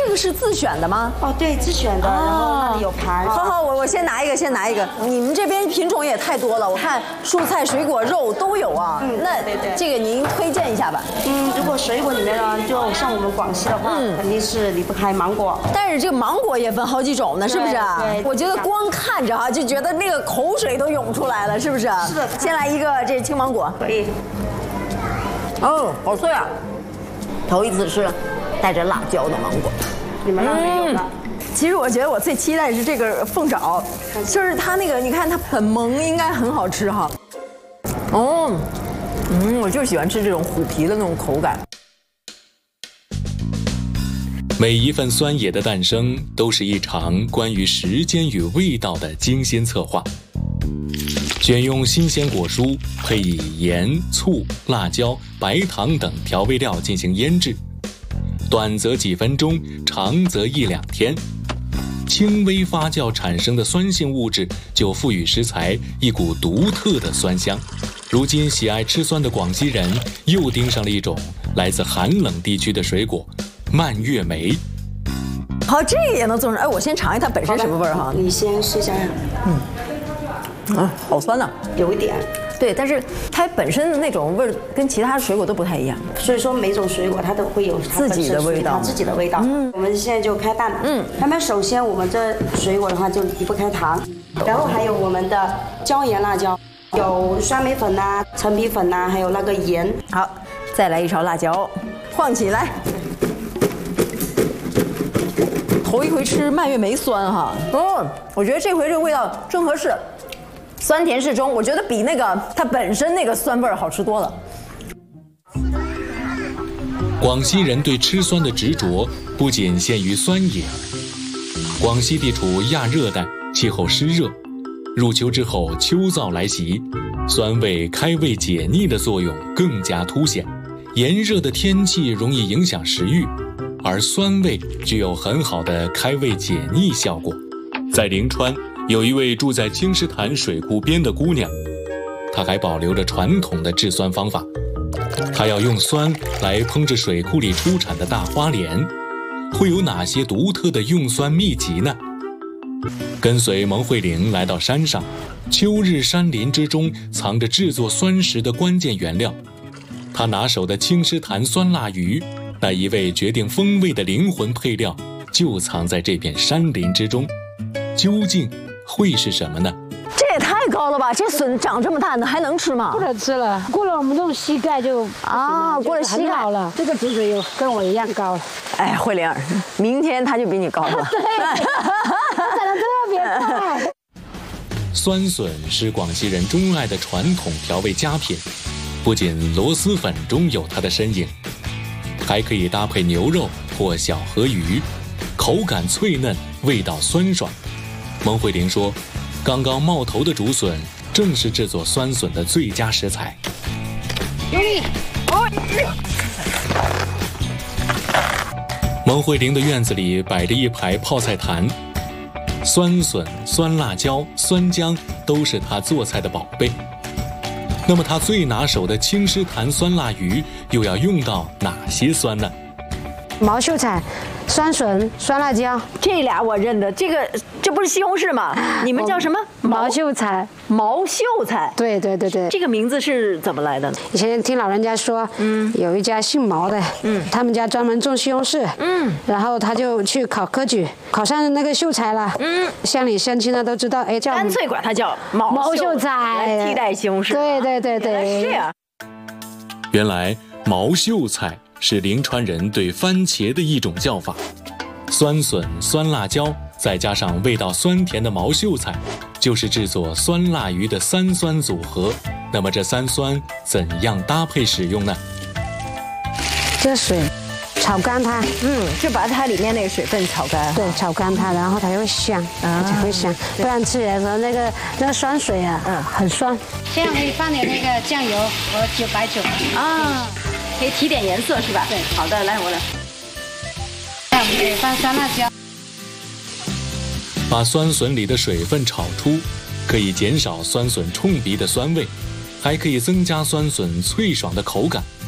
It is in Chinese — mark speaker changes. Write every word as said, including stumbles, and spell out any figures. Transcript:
Speaker 1: 个是自选的吗？
Speaker 2: 哦，对，自选的，然后那里有盘。
Speaker 1: 好好，我我先拿一个，先拿一个。你们这边品种也太多了，我看蔬菜、水果、肉都有啊。
Speaker 2: 嗯，
Speaker 1: 那
Speaker 2: 对对，
Speaker 1: 这个您推荐一下吧。
Speaker 2: 嗯，如果水果里面呢，就像我们广西的话，嗯，肯定是离不开芒果。
Speaker 1: 但是这个芒果也分好几种呢，是不是？
Speaker 2: 对，
Speaker 1: 我觉得光看着哈，就觉得那个口水都涌出来了，是不是？
Speaker 2: 是的。
Speaker 1: 先来一个这青芒果。
Speaker 2: 可以。
Speaker 1: 哦，好脆啊！头一次吃带着辣椒的芒果。
Speaker 2: 你们那没有的。
Speaker 1: 其实我觉得我最期待的是这个凤爪，就是它那个，你看它很萌，应该很好吃哈。哦，嗯，我就喜欢吃这种虎皮的那种口感。
Speaker 3: 每一份酸野的诞生，都是一场关于时间与味道的精心策划。选用新鲜果蔬，配以盐、醋、辣椒、白糖等调味料进行腌制，短则几分钟，长则一两天。轻微发酵产生的酸性物质就赋予食材一股独特的酸香。如今喜爱吃酸的广西人又盯上了一种来自寒冷地区的水果——蔓越莓。
Speaker 1: 好，这个也能做成。哎，我先尝一它本身什么味儿哈。
Speaker 2: 你先试一下。
Speaker 1: 嗯，啊，好酸呐、啊，
Speaker 2: 有一点。
Speaker 1: 对，但是它本身的那种味儿跟其他水果都不太一样，
Speaker 2: 所以说每种水果它都会有它
Speaker 1: 自己的味道，
Speaker 2: 它自己的味道。嗯，我们现在就开拌。嗯，那么首先我们这水果的话就离不开糖，然后还有我们的椒盐辣椒，有酸梅粉呐、陈皮粉呐，还有那个盐。
Speaker 1: 好，再来一勺辣椒，晃起来。头一回吃蔓越莓酸哈，哦，我觉得这回这个味道正合适。酸甜适中，我觉得比那个它本身那个酸味儿好吃多了。
Speaker 3: 广西人对吃酸的执着不仅限于酸野。广西地处亚热带，气候湿热，入秋之后秋燥来袭，酸味开胃解腻的作用更加凸显。炎热的天气容易影响食欲，而酸味具有很好的开胃解腻效果。在临川，有一位住在青石潭水库边的姑娘，她还保留着传统的制酸方法。她要用酸来烹制水库里出产的大花莲，会有哪些独特的用酸秘籍呢？跟随蒙慧玲来到山上，秋日山林之中藏着制作酸食的关键原料。她拿手的青石潭酸辣鱼，那一味决定风味的灵魂配料，就藏在这片山林之中。究竟会是什么呢？
Speaker 1: 这也太高了吧！这笋长这么大呢，还能吃吗？
Speaker 4: 不能吃了，过了我们这种膝盖就
Speaker 1: 啊，过了膝盖
Speaker 4: 了。这个植水有跟我一样高了。
Speaker 1: 哎，慧玲，明天他就比你高了。
Speaker 4: 对，长得特别快。
Speaker 3: 酸笋是广西人钟爱的传统调味佳品，不仅螺蛳粉中有它的身影，还可以搭配牛肉或小河鱼，口感脆嫩，味道酸爽。蒙慧玲说，刚刚冒头的竹笋正是制作酸笋的最佳食材。
Speaker 4: 用力！
Speaker 3: 蒙慧玲的院子里摆着一排泡菜坛，酸笋、酸辣椒、酸姜都是她做菜的宝贝。那么她最拿手的青石潭酸辣鱼又要用到哪些酸呢？
Speaker 4: 毛秀才、酸笋、酸辣椒，
Speaker 1: 这俩我认得。这个这不是西红柿吗？你们叫什么？
Speaker 4: 毛秀才。
Speaker 1: 毛秀才。
Speaker 4: 对对对对。
Speaker 1: 这个名字是怎么来的？
Speaker 4: 以前听老人家说，嗯，有一家姓毛的，嗯，他们家专门种西红柿，嗯，然后他就去考科举，考上那个秀才了，嗯，乡里乡亲呢都知道，哎，叫
Speaker 1: 干脆管他叫毛
Speaker 4: 毛秀才，
Speaker 1: 来替代西红柿。
Speaker 4: 对对对对。
Speaker 1: 是这样。
Speaker 3: 原来毛秀才是临川人对番茄的一种叫法，酸笋、酸辣椒，再加上味道酸甜的毛秀才，就是制作酸辣鱼的三酸组合。那么这三酸怎样搭配使用呢？
Speaker 4: 这水炒干它，
Speaker 1: 嗯，就把它里面那个水分炒干。
Speaker 4: 对，炒干它，然后它就会香，啊，才会香。不然吃起来的时候那个那个酸水啊，嗯，很酸。现在可以放点那个酱油和酒白酒
Speaker 1: 啊。可以提点颜色是吧？
Speaker 4: 对，
Speaker 1: 好的，来我来。
Speaker 4: 那我们可以放酸辣椒，
Speaker 3: 把酸笋里的水分炒出，可以减少酸笋冲鼻的酸味，还可以增加酸笋脆爽的口感。